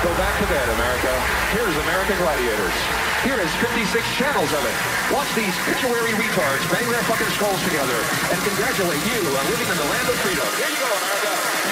Go back to bed, America. Here's American Gladiators. Here is 56 channels of it. Watch these pictuary retards bang their fucking skulls together and congratulate you on living in the land of freedom. Here you go, America.